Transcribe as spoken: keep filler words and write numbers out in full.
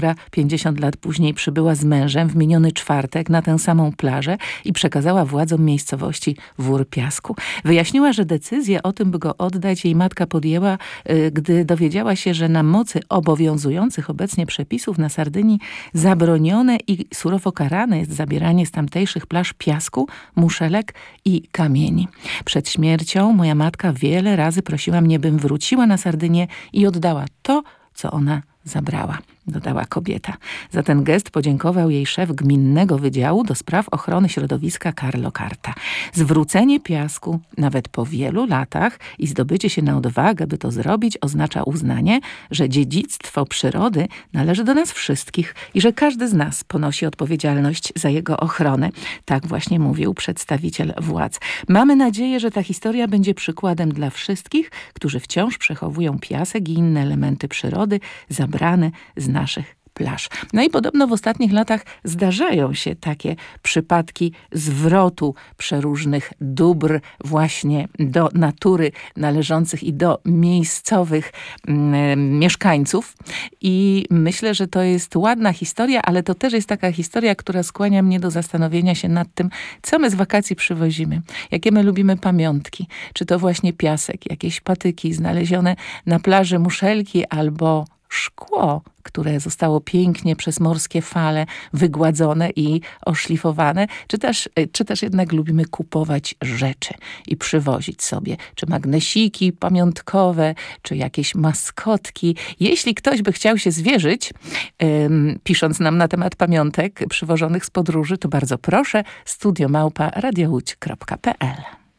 pięćdziesiąt lat później przybyła z mężem w miniony czwartek na tę samą plażę i przekazała władzom miejscowości wór piasku. Wyjaśniła, że decyzję o tym, by go oddać, jej matka podjęła, gdy dowiedziała się, że na mocy obowiązujących obecnie przepisów na Sardynii zabronione i surowo karane jest zabieranie z tamtejszych plaż piasku, muszelek i kamieni. Przed śmiercią moja matka wiele razy prosiła mnie, bym wróciła na Sardynię i oddała to, co ona zabrała, dodała kobieta. Za ten gest podziękował jej szef Gminnego Wydziału do Spraw Ochrony Środowiska Carlo Carta. Zwrócenie piasku, nawet po wielu latach, i zdobycie się na odwagę, by to zrobić, oznacza uznanie, że dziedzictwo przyrody należy do nas wszystkich i że każdy z nas ponosi odpowiedzialność za jego ochronę. Tak właśnie mówił przedstawiciel władz. Mamy nadzieję, że ta historia będzie przykładem dla wszystkich, którzy wciąż przechowują piasek i inne elementy przyrody zabrane z naszych plaż. No i podobno w ostatnich latach zdarzają się takie przypadki zwrotu przeróżnych dóbr właśnie do natury należących i do miejscowych mm, mieszkańców. I myślę, że to jest ładna historia, ale to też jest taka historia, która skłania mnie do zastanowienia się nad tym, co my z wakacji przywozimy. Jakie my lubimy pamiątki. Czy to właśnie piasek, jakieś patyki znalezione na plaży, muszelki albo szkło, które zostało pięknie przez morskie fale wygładzone i oszlifowane, czy też, czy też jednak lubimy kupować rzeczy i przywozić sobie, czy magnesiki pamiątkowe, czy jakieś maskotki. Jeśli ktoś by chciał się zwierzyć, ym, pisząc nam na temat pamiątek przywożonych z podróży, to bardzo proszę, studio małpa radio łódź kropka p l.